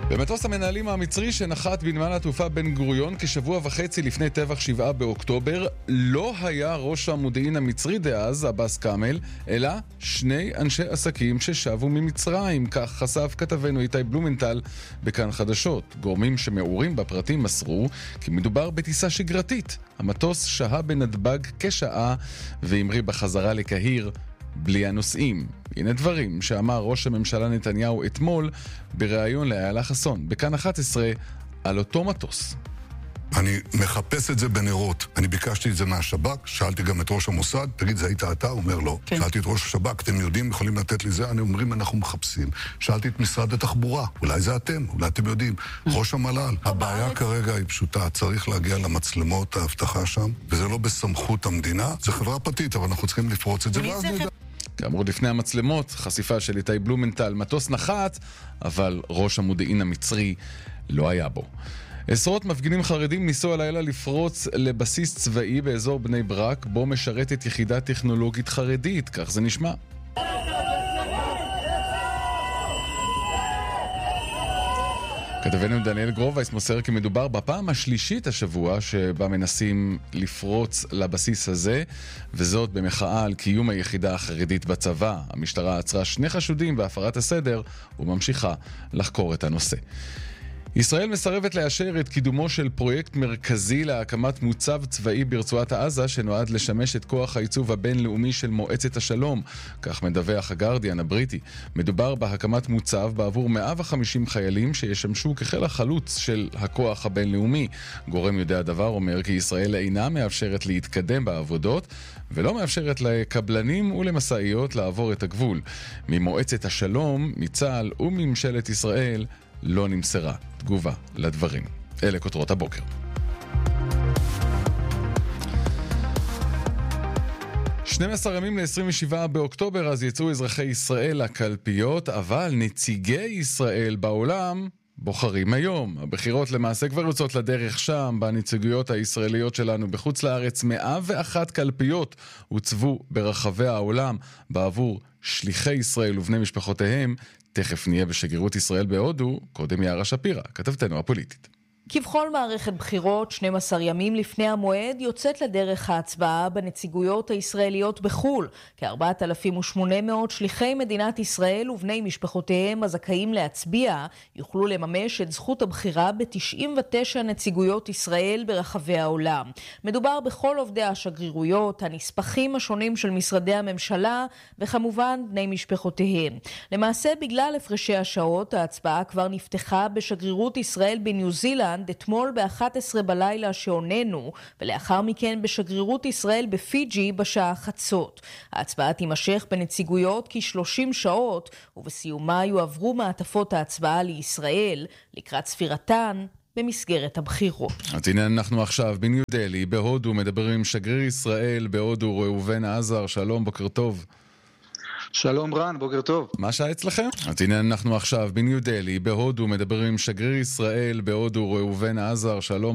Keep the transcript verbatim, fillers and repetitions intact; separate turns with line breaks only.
במטוס המנהלים המצרי שנחת בנמל התעופה בן גוריון כשבוע וחצי לפני טבח שבעה באוקטובר לא היה ראש המודיעין המצרי דאז, עבאס כאמל, אלא שני אנשי עסקים ששבו ממצרים. כך חשף כתבנו איתי בלומנטל בכאן חדשות. גורמים שמעורים בפרטים מסרו כי מדובר בטיסה שגרתית. המטוס שהה בנתב"ג כשעה והמריא בחזרה לקהיר בלי הנוסעים. הנה דברים שאמר ראש הממשלה נתניהו אתמול בריאיון לאיילה חסון בכאן אחת עשרה על אותו מטוס.
אני מחפש את זה בנרות. אני ביקשתי את זה מהשב"כ, שאלתי גם את ראש המוסד, תגיד, זה היית אתה? הוא אומר לא. כן. שאלתי את ראש השב"כ, אתם יודעים, יכולים לתת לי זה? אני אומרים, אנחנו מחפשים. שאלתי את משרד התחבורה, אולי זה אתם, אולי אתם יודעים. ראש המל"ל, הבעיה כרגע היא פשוטה, צריך להגיע למצלמות האבטחה שם, וזה לא בסמכות המדינה, זה חברה פרטית, אבל אנחנו צריכים לפרוץ את זה, ואז נדע.
כאמור לפני המצלמות, חשיפה של איתי בלומנטל, מטוס נחת, אבל ראש המודיעין המצרי לא היה בו. עשרות מפגינים חרדים ניסו הלילה לפרוץ לבסיס צבאי באזור בני ברק, בו משרתת יחידה טכנולוגית חרדית, כך זה נשמע. כתבנו דניאל גרובייס מוסר כי מדובר בפעם השלישית השבוע שבה מנסים לפרוץ לבסיס הזה, וזאת במחאה על קיום היחידה החרדית בצבא. המשטרה עצרה שני חשודים בהפרת הסדר וממשיכה לחקור את הנושא. ישראל מסרבת לאשר את קידומו של פרויקט מרכזי להקמת מוצב צבאי ברצועת העזה שנועד לשמש את כוח העיצוב הבינלאומי של מועצת השלום, כך מדווח הגרדיאן הבריטי. מדובר בהקמת מוצב בעבור מאה וחמישים חיילים שישמשו כחיל החלוץ של הכוח הבינלאומי. גורם יודע דבר אומר כי ישראל אינה מאפשרת להתקדם בעבודות ולא מאפשרת לקבלנים ולמסעיות לעבור את הגבול. ממועצת השלום, מצה"ל וממשלת ישראל לא נמסרה תגובה לדברים. אלה כותרות הבוקר. שנים עשר ימים ל-עשרים ושבעה באוקטובר, אז יצאו אזרחי ישראל לקלפיות, אבל נציגי ישראל בעולם בוחרים היום. הבחירות למעשה כבר יוצאות לדרך שם, בנציגויות הישראליות שלנו בחוץ לארץ. מאה ואחת קלפיות הוצבו ברחבי העולם בעבור שליחי ישראל ובני משפחותיהם. תכף נהיה בשגרירות ישראל בהודו, קודם יערה שפירא, כתבתנו הפוליטית.
כבכל מערכת בחירות, שנים עשר ימים לפני המועד, יוצאת לדרך ההצבעה בנציגויות הישראליות בחול. כ-ארבעת אלפים ושמונה מאות שליחי מדינת ישראל ובני משפחותיהם הזכאים להצביע, יוכלו לממש את זכות הבחירה ב-תשעים ותשע נציגויות ישראל ברחבי העולם. מדובר בכל עובדי השגרירויות, הנספחים השונים של משרדי הממשלה, וכמובן בני משפחותיהם. למעשה, בגלל הפרשי השעות, ההצבעה כבר נפתחה בשגרירות ישראל בניו זילנד, אתמול ב-אחת עשרה בלילה שעוננו, ולאחר מכן בשגרירות ישראל בפיג'י בשעה חצות. ההצבעה תימשך בנציגויות כ-שלושים שעות, ובסיומה יועברו מעטפות ההצבעה לישראל, לקראת ספירתן במסגרת הבחירות.
אז הנה אנחנו עכשיו בניו דלי, בהודו, מדברים עם שגריר ישראל בהודו, ראובן עזר. שלום, בוקר טוב.
שלום רן, בוקר טוב.
מה שעה אצלכם? אז הנה אנחנו עכשיו בניו דלי, בהודו, מדברים עם שגריר ישראל בהודו, ראובן עזר. שלום.